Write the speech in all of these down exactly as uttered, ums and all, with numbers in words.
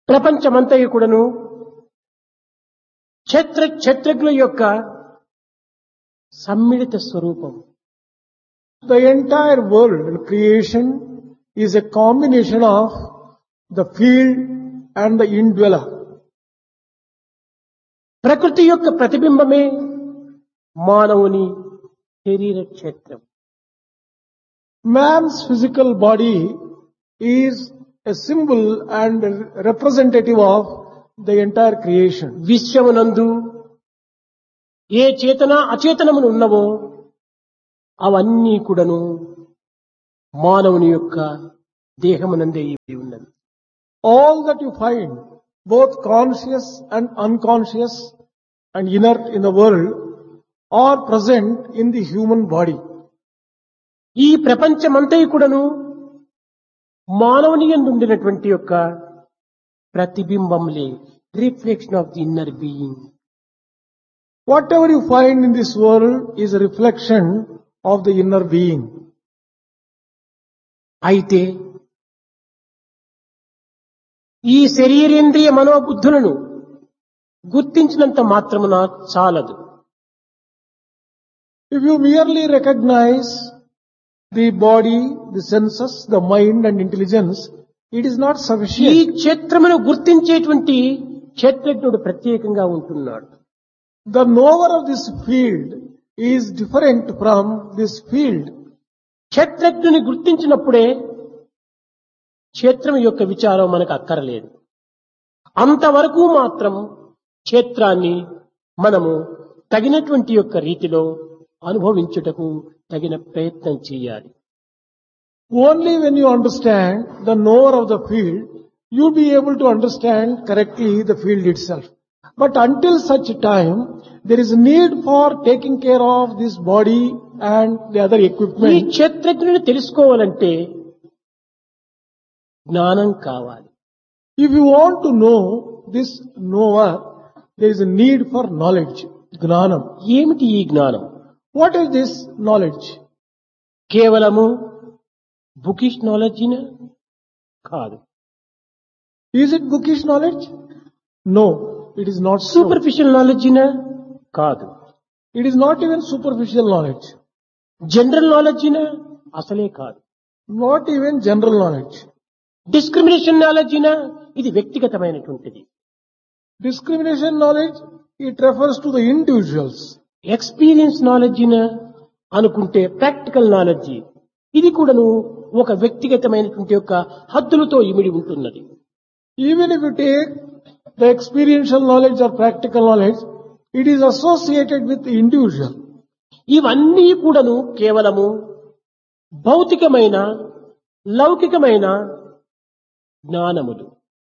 ప్రపంచమంతయు కూడాను క్షత్ర క్షత్రజ్ఞుల యొక్క సమ్మిళిత స్వరూపం. The entire world and creation is a combination of the field and the indweller. ప్రకృతి యొక్క ప్రతిబింబమే మానవుని శరీర క్షేత్రం. Man's physical body is a symbol and a representative of the entire creation. విశ్వమునందు ఏ చేతన అచేతనములు ఉన్నవో అవన్నీ కూడాను మానవుని యొక్క దేహమునందే ఉన్నది. All that you find, both conscious and unconscious and inert in the world, are present in the human body. ఈ ప్రపంచమంతయు కూడాను మానవుని యందు ఉండినటువంటి యొక్క ప్రతిబింబములే, reflection of the inner being. Whatever you find in this world is a reflection of the inner being. అయితే ఈ శరీరేంద్రియ మనోబుద్ధులను గుర్తించినంత మాత్రమున చాలదు. If you merely recognize the body, the senses, the mind and intelligence, it is not ఈ sufficient. క్షేత్రమును గుర్తించేటువంటి క్షేత్రజ్ఞుడు ప్రత్యేకంగా ఉంటున్నాడు. The knower of this field is different from this field. క్షేత్రజ్ఞుని గుర్తించినప్పుడే క్షేత్రం యొక్క విచారం మనకు అక్కరలేదు. అంతవరకు మాత్రం క్షేత్రాన్ని మనము తగినటువంటి యొక్క రీతిలో అనుభవించుటకు తగిన ప్రయత్నం చేయాలి. Only when you understand the knower of the field, you'll be able to understand correctly the field itself. But until such time, there is need for taking care of this body and the other ఈ equipment. క్షేత్రజ్ఞుని తెలుసుకోవాలంటే జ్ఞానం కావాలి. If you want to know this knower, there is a need for knowledge, gnanam. ఏమిటి ఈ జ్ఞానం? What is this knowledge? కేవలము bookish నాలెడ్జినా? కాదు. Is it bookish knowledge? No, it is not so. Superficial నాలెడ్జినా? కాదు. It is not even superficial knowledge, general నాలెడ్జినా? అసలే కాదు. not even general knowledge. Discrimination నాలెడ్జినా? ఇది వ్యక్తిగతమైనటువంటిది. Discrimination knowledge, it refers to the individuals. Experience నాలెడ్జినా అనుకుంటే practical knowledge ఇది కూడాను ఒక వ్యక్తిగతమైనటువంటి యొక్క హద్దులతో ఇమిడి ఉంటున్నది. Even if you take the experiential knowledge or practical knowledge, it is associated with the individual. ఇవన్నీ కూడాను కేవలము భౌతికమైన లౌకికమైన జ్ఞానములు.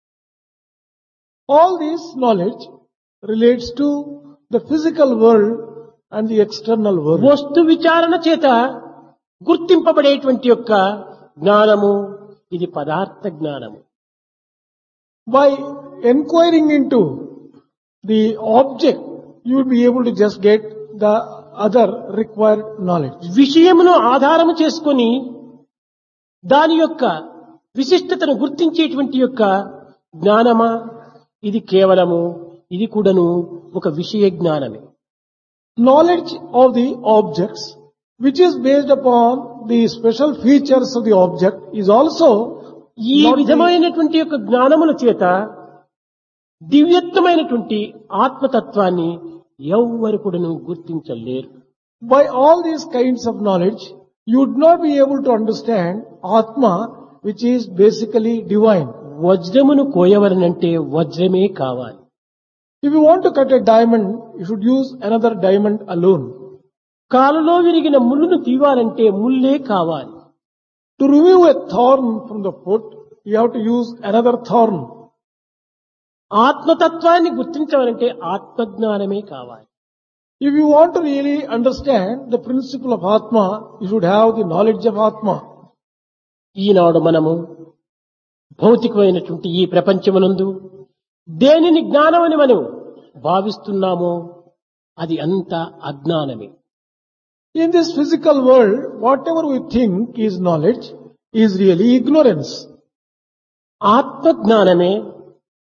All this knowledge relates to the physical world and the external world. వస్తు విచారణ చేత గుర్తింపబడేటువంటి యొక్క జ్ఞానము ఇది పదార్థ జ్ఞానము. By inquiring into the object, you will be able to just get the other required knowledge. విషయమును ఆధారము చేసుకొని దాని యొక్క విశిష్టతను గుర్తించేటువంటి యొక్క జ్ఞానమా ఇది కేవలము ఇది కూడాను ఒక విషయ జ్ఞానమే. Knowledge of the objects, which is based upon the special features of the object, is also ఈ not the- విధమైనటువంటి యొక్క జ్ఞానముల చేత దివ్యత్వమైనటువంటి ఆత్మతత్వాన్ని ఎవ్వరు కూడాను గుర్తించలేరు. by all these kinds of knowledge, you would not be able to understand Atma, which is basically divine. వజ్రమును కోయవలనంటే వజ్రమే కావాలి. If you want to cut a diamond, you should use another diamond alone. కాలులో విరిగిన ముళ్ళును తీవాలంటే ముల్లే కావాలి. To remove a thorn from the foot, you have to use another thorn. ఆత్మతత్వాన్ని గుర్తించవాలంటే ఆత్మజ్ఞానమే కావాలి. If you want to really understand the principle of Atma, you should have the knowledge of Atma. ఈనాడు మనము భౌతికమైనటువంటి ఈ ప్రపంచమునందు దేనిని జ్ఞానమని మనం భావిస్తున్నామో అది అంతా అజ్ఞానమే. In this physical world, whatever we think is knowledge is really ignorance. ఆత్మజ్ఞానమే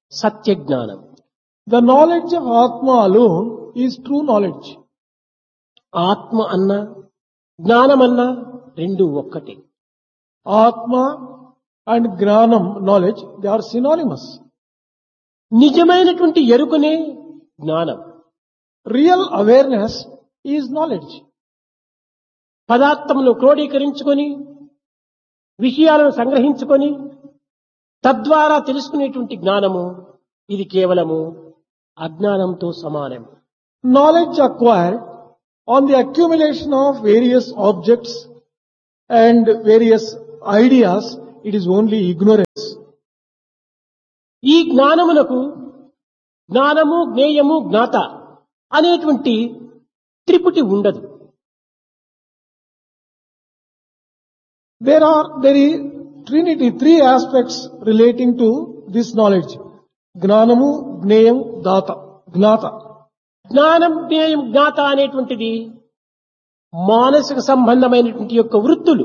సత్య జ్ఞానం. The knowledge of Atma alone is true knowledge. ఆత్మ అన్నా జ్ఞానమన్నా రెండు ఒక్కటే. Atma and Gnanam knowledge, they are synonymous. నిజమైనటువంటి ఎరుకనే జ్ఞానం. Real awareness is knowledge. పదార్థమును క్రోడీకరించుకొని విషయాలను సంగ్రహించుకొని తద్వారా తెలుసుకునేటువంటి జ్ఞానము ఇది కేవలము అజ్ఞానంతో సమానం. Knowledge acquired on the accumulation of various objects and various ideas, it is only ignorance. ఈ జ్ఞానమునకు జ్ఞానము జ్ఞేయము జ్ఞాత అనేటువంటి త్రిపుటి ఉండదు. There are, there is Trinity, three aspects relating to this knowledge. Gnanamu, Gneyam, Data, Gnata. జ్ఞానం జ్ఞేయం జ్ఞాత అనేటువంటిది మానసిక సంబంధమైనటువంటి యొక్క వృత్తులు.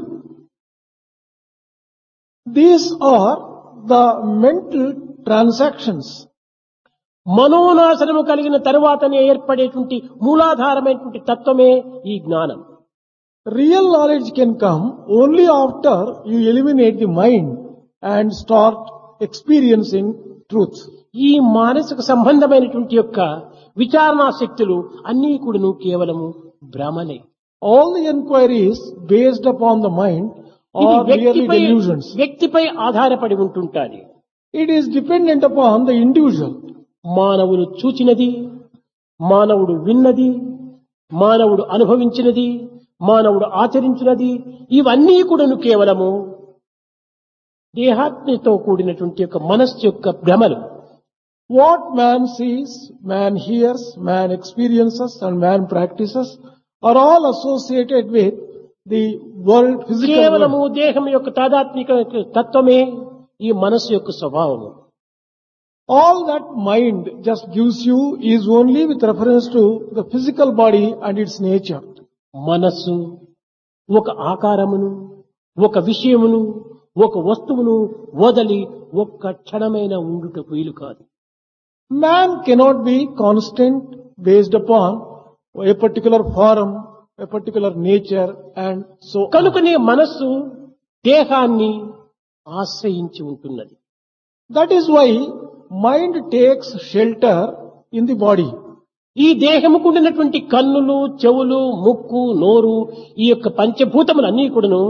These are the mental transactions. మనోనాశనము కలిగిన తరువాతనే ఏర్పడేటువంటి మూలాధారమైనటువంటి తత్వమే ఈ జ్ఞానం. Real knowledge can come only after you eliminate the mind and start experiencing truth. ఈ మానసిక సంబంధమైనటువంటి యొక్క విచారణా శక్తులు అన్నీ కూడాను కేవలము భ్రమలే. All the inquiries based upon the mind ఇది are really వ్యక్తిపై delusions. వ్యక్తిపై ఆధారపడి ఉంటుంటాది. It is dependent upon the individual. మానవుడు చూచినది, మానవుడు విన్నది, మానవుడు అనుభవించినది, మానవుడు ఆచరించినది ఇవన్నీ కూడాను కేవలము దేహాత్మతో కూడినటువంటి యొక్క మనస్సు యొక్క భ్రమలు. What man sees, man hears, man experiences and man practices are all associated with the world, physical కేవలము world. దేహం యొక్క తాదాత్మిక తత్వమే ఈ మనస్సు యొక్క స్వభావము. All that mind just gives you is only with reference to the physical body and its nature. మనస్సు ఒక ఆకారమును, ఒక విషయమును, ఒక వస్తువును వదలి ఒక్క క్షణమైన ఉండుటకు వీలు కాదు. Man cannot be constant based upon a particular form, a particular nature and so on. కనుకనే మనస్సు దేహాన్ని ఆశ్రయించి ఉంటున్నది. That is why mind takes shelter in the body. ఈ దేహముకు ఉండినటువంటి కన్నులు, చెవులు, ముక్కు, నోరు ఈ యొక్క పంచభూతములన్నీ కూడాను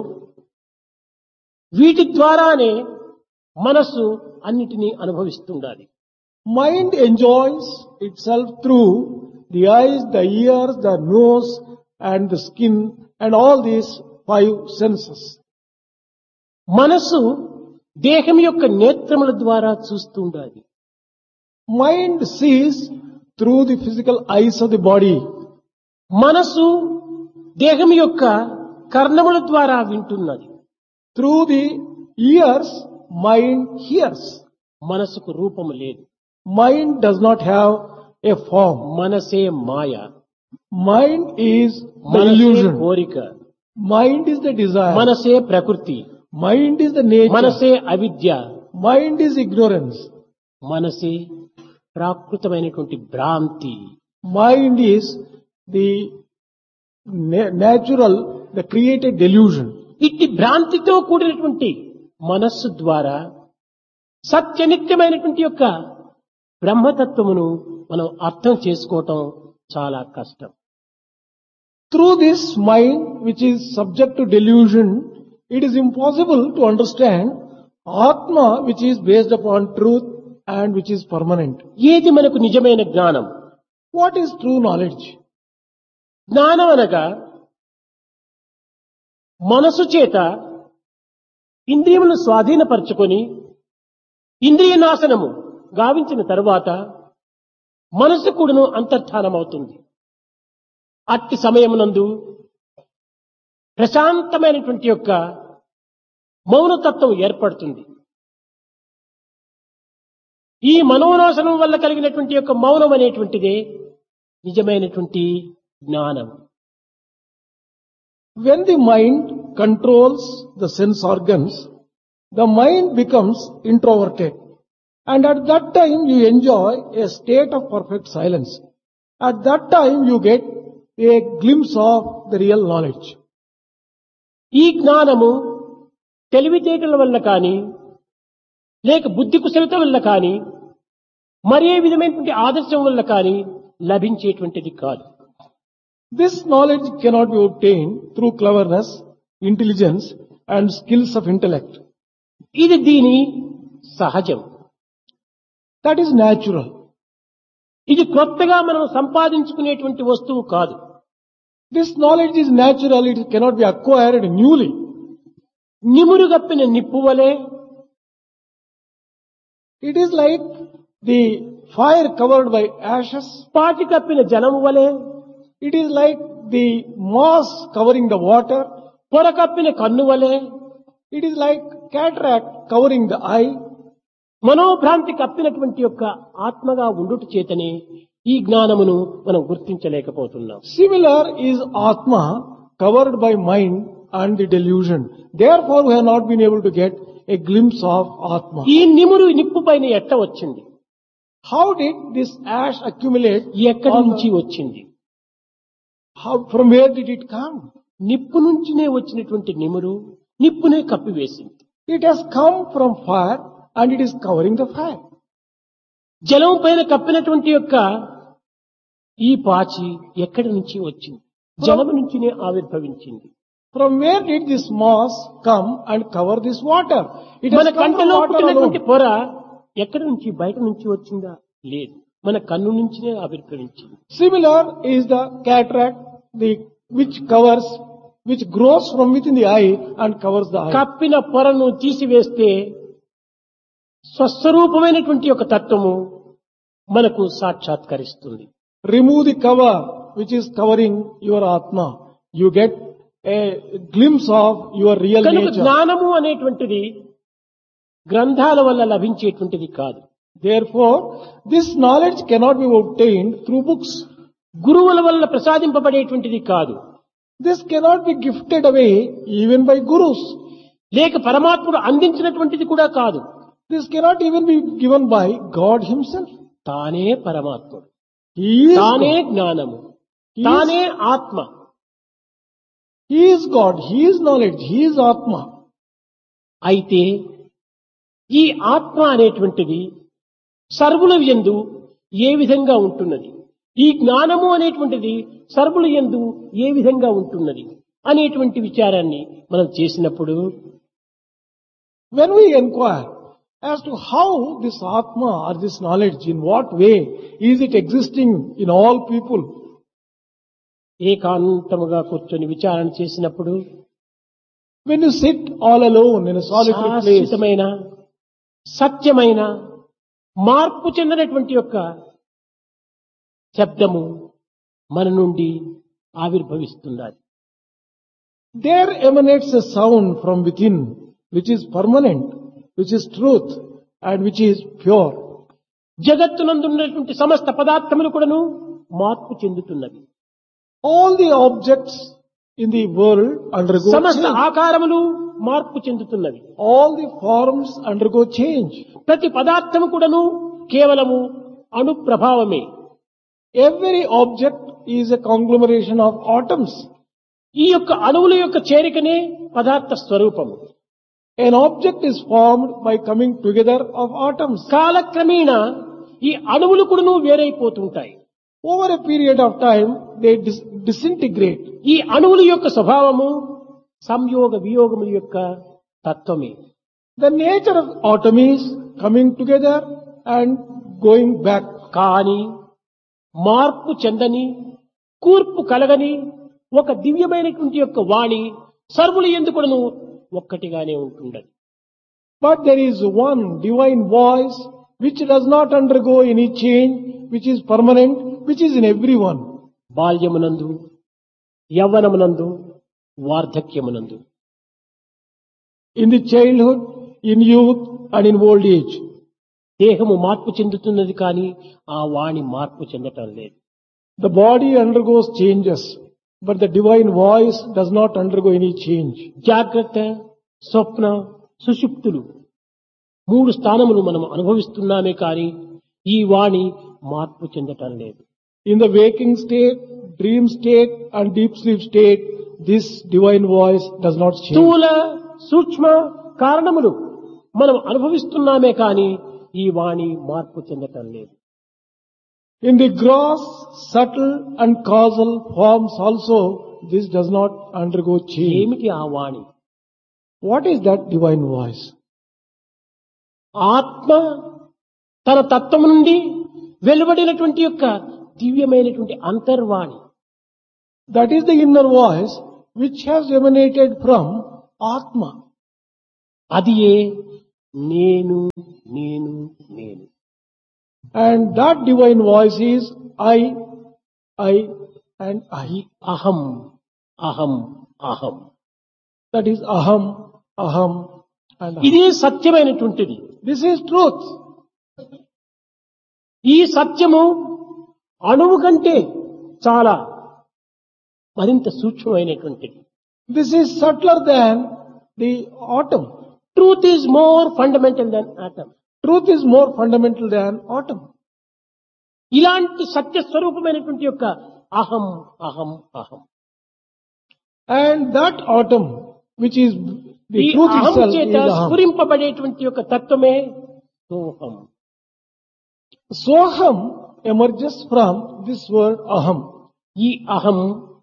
వీటి ద్వారానే మనస్సు అన్నిటినీ అనుభవిస్తుండాలి. Mind enjoys itself through the eyes, the ears, the nose and the skin and all these five senses. మనస్సు దేహం యొక్క నేత్రముల ద్వారా చూస్తుండాలి. Mind sees through the physical eyes of the body. మనస్సు దేహం యొక్క కర్ణముల ద్వారా వింటున్నది. Through the ears, mind hears. మనసుకు రూపము లేదు. Mind does not have a form. మనసే మాయ. Mind is the మనసే illusion. కోరిక. Mind is the desire. మనసే ప్రకృతి. Mind is the nature. మనసే అవిద్య. Mind is ignorance. మనసే ప్రాకృతమైనటువంటి భ్రాంతి. Mind is the na- natural, the created delusion. ఇట్టి భ్రాంతితో కూడినటువంటి మనస్సు ద్వారా సత్యనిత్యమైనటువంటి యొక్క బ్రహ్మతత్వమును మనం అర్థం చేసుకోవటం చాలా కష్టం. Through this mind, which is subject to delusion, it is impossible to understand Atma, which is based upon truth and which is permanent. ఏది మనకు నిజమైన జ్ఞానం? What is true knowledge? జ్ఞానం అనగా మనసు చేత ఇంద్రియములను స్వాధీనపరచుకొని ఇంద్రియ నాశనము గావించిన తరువాత మనసు కూడాను అంతర్ధానమవుతుంది. అట్టి సమయమునందు ప్రశాంతమైనటువంటి యొక్క మౌనతత్వం ఏర్పడుతుంది. ఈ మనోనాశనం వల్ల కలిగినటువంటి యొక్క మౌనం అనేటువంటిదే నిజమైనటువంటి జ్ఞానం. When the mind controls the sense organs, the mind becomes introverted. And at that time you enjoy a state of perfect silence. At that time you get a glimpse of the real knowledge. ఈ జ్ఞానము తెలివితేటల వల్ల కానీ లేక బుద్ధి కుశలత వల్ల కానీ మరే విధమైనటువంటి ఆదర్శం వల్ల కానీ లభించేటువంటిది కాదు. This knowledge cannot be obtained through cleverness, intelligence and skills of intellect. ఇది దీని సహజం. That is natural. ఇది కొత్తగా మనం సంపాదించుకునేటువంటి వస్తువు కాదు. This knowledge is natural, it cannot be acquired newly. నిమురుగప్పిన నిప్పు వలె It is like the fire covered by ashes. పాటి కప్పిన జలము వలె It is like the moss covering the water. పొర కప్పిన కన్ను వలె It is like cataract covering the eye. మనోభ్రాంతి కప్పినటువంటి యొక్క ఆత్మగా ఉండుట చేతనే ఈ జ్ఞానమును మనం గుర్తించలేకపోతున్నాం. Similar is Atma covered by mind and the delusion. Therefore we have not been able to get a glimpse of Atma. ఈ నిమురు నిప్పు పైన ఎట్ట వచ్చింది? How did this ash accumulate? ఎక్కడి on నుంచి the- వచ్చింది? How, from where did it come? నిప్పు నుంచినే వచ్చినటువంటి నిమురు నిప్పునే కప్పివేసింది. It has come from fire and it is covering the fire. జలం పైన కప్పినటువంటి యొక్క ఈ పాచి ఎక్కడి నుంచి వచ్చింది? జలము నుంచినే ఆవిర్భవించింది. From where did this moss come and cover this water? It మన has come from కంటిలో water పుట్టినటువంటి alone. పొర ఎక్కడి నుంచి బయట నుంచి వచ్చిందా? లేదు, మన కన్ను నుంచినే ఆవిర్భవించింది. Similar is the cataract, the which covers, which grows from within the eye and covers the eye. కప్పిన పొరను తీసివేస్తే స్వస్వరూపమైనటువంటి ఒక తత్వము మనకు సాక్షాత్కరిస్తుంది. Remove the cover which is covering your Atma. You get a glimpse of your real కనుక nature. జ్ఞానము అనేటువంటిది గ్రంథాల వల్ల లభించేటువంటిది కాదు. Therefore, this knowledge cannot be obtained through books. గురువుల వల్ల ప్రసాదింపబడేటువంటిది కాదు. This cannot be gifted away even by gurus. లేక పరమాత్ముడు అందించినటువంటిది కూడా కాదు. This cannot even be given by God himself. తానే పరమాత్ముడు, He is తానే God. జ్ఞానము, He తానే is, ఆత్మ. he is God. He is knowledge. He is Atma. అయితే ఈ ఆత్మ అనేటువంటిది సర్వుల యందు ఏ విధంగా ఉంటున్నది, ఈ జ్ఞానము అనేటువంటిది సర్వుల యందు ఏ విధంగా ఉంటున్నది అనేటువంటి విచారాన్ని మనం చేసినప్పుడు When we inquire as to how this Atma or this knowledge, in what way is it existing in all people, ఏకాంతముగా కూర్చొని విచారణ చేసినప్పుడు when you sit all alone in a solitary place, శాశ్వతమైన సత్యమైన మార్పు చెందినటువంటి యొక్క శబ్దము మన నుండి ఆవిర్భవిస్తున్నది. there emanates a sound from within which is permanent, which is truth and which is pure. జగత్తునందున్నటువంటి సమస్త పదార్థములు కూడాను మార్పు చెందుతున్నవి. All the objects in the world undergo సమస్త change. ఆకారములు మార్పు చెందుతున్నవి. All the forms undergo change. ప్రతి పదార్థము కూడాను కేవలము అణు ప్రభావమే. Every object is a conglomeration of atoms. ఈ యొక్క అణువుల యొక్క చేరికనే పదార్థ స్వరూపము. An object is formed by coming together of atoms. కాలక్రమేణా ఈ అణువులు కూడాను వేరైపోతుంటాయి. Over a period of time, they dis- disintegrate. ఈ అణువుల యొక్క స్వభావము సంయోగ వియోగముల యొక్క తత్వమే. The nature of atom is coming together and going back. కాని మార్పు చెందని కూర్పు కలగని ఒక దివ్యమైనటువంటి యొక్క వాణి సర్వుల యందు కూడాను ఒక్కటిగానే ఉంటున్నది. But there is one divine voice which does not undergo any change, which is permanent, which is in everyone. బాల్యమునందు, యవ్వనమునందు, వార్ధక్యమునందు In the childhood, in youth and in old age. దేహము మార్పు చెందుతున్నది కానీ ఆ వాణి మార్పు చెందటం లేదు. The body undergoes changes, but the divine voice does not undergo any change. జాగ్రత్త, స్వప్న, సుషుప్తులు మూడు స్థానములు మనం అనుభవిస్తున్నామే కానీ ఈ వాణి మార్పు చెందటం లేదు. In the waking state, dream state and deep sleep state, this divine voice does not change. స్థూల సూక్ష్మ కారణములు మనం అనుభవిస్తున్నామే కానీ ఈ వాణి మార్పు చెందటం లేదు. In the gross, subtle and causal forms also, this does not undergo change. ఏమిటి ఆ వాణి? What is that divine voice? ఆత్మ తన తత్వము నుండి వెలువడినటువంటి యొక్క దివ్యమైనటువంటి అంతర్వాణి. That is the inner voice which has emanated from Atma. అది ఏ నేను నేను నేను. And that divine voice is I, I and I. అహం అహం అహం. That is Aham, Aham and Aham. ఇదే సత్యమైనటువంటిది. This is truth. ఈ సత్యము అణువు కంటే చాలా మరింత సూక్ష్మమైనటువంటిది. This is subtler than the atom. Truth is more fundamental than atom. Truth is more fundamental than atom. ఇలాంటి సత్య స్వరూపమైనటువంటి యొక్క అహం అహం అహం. And that atom, which is the ఈ truth అహం itself, is చేత Aham. స్ఫురింపబడేటువంటి యొక్క తత్వమే సోహం. Soham emerges from this word Aham. ఈ అహం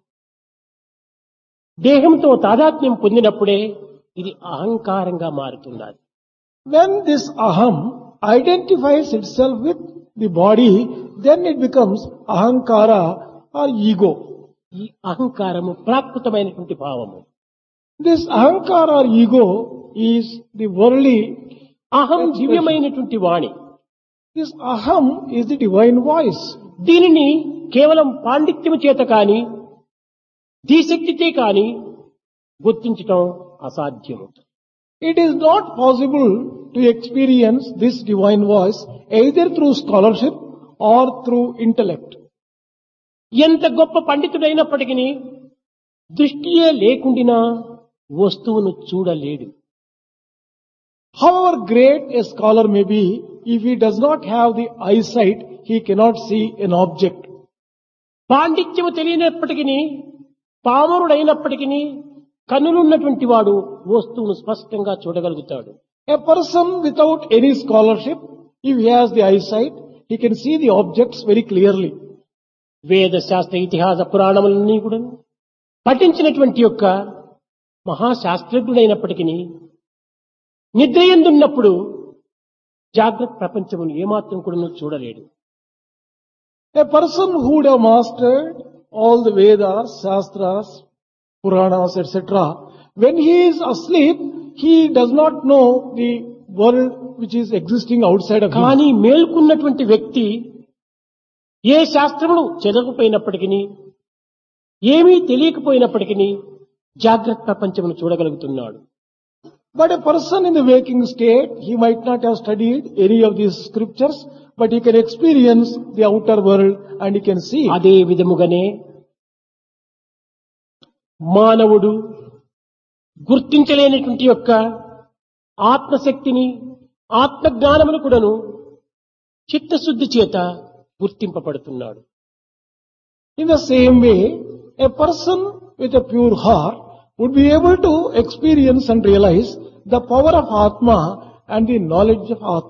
దేహంతో తాదాత్మ్యం పొందినప్పుడే ఇది అహంకారంగా మారుతున్నది. When this Aham identifies itself with the body, then it becomes Ahankara or ego. ఈ అహంకారము ప్రాకృతమైనటువంటి భావము. This Ahankara or ego is the worldly. అహం దివ్యమైనటువంటి వాణి. This Aham is the divine voice. దీనిని కేవలం పాండిత్యము చేత కాని ధీశక్తితే కాని గుర్తించటం అసాధ్యము. It is not possible to experience this divine voice either through scholarship or through intellect. ఎంత గొప్ప పండితుడైనప్పటికీ దృష్టియే లేకుండినా వస్తువును చూడలేడు. However great a scholar may be, if he does not have the eyesight, he cannot see an object. పాండిత్యము తెలియనప్పటికీ పామరుడైనప్పటికీ కన్నులున్నటువంటి వాడు వస్తువును స్పష్టంగా చూడగలుగుతాడు. A person without any scholarship, if he has the eyesight, he can see the objects very clearly. వేద శాస్త్ర ఇతిహాస పురాణములన్నీ కూడా పఠించినటువంటి యొక్క మహాశాస్త్రజ్ఞుడైనప్పటికీ నిద్రయందున్నప్పుడు జాగ్రత్త ప్రపంచమును ఏమాత్రం కూడా చూడలేడు. A person who would have mastered all the Vedas, Shastras, Puranas, et cetera, when he is asleep, he does not know the world which is existing outside of him. కానీ మేల్కున్నటువంటి వ్యక్తి ఏ శాస్త్రమును చదవకపోయినప్పటికీ ఏమీ తెలియకపోయినప్పటికీ జాగ్రత్త ప్రపంచమును చూడగలుగుతున్నాడు. But a person in the waking state, he might not have studied any of these scriptures, but he can experience the outer world and he can see. అదే విధముగానే మానవుడు గుర్తించలేనటువంటి యొక్క ఆత్మశక్తిని ఆత్మజ్ఞానమును కూడాను చిత్తశుద్ధి చేత గుర్తింపబడుతున్నాడు. In the same way, a person with a pure heart would be able to experience and realize the power of Atma and the knowledge of Atma.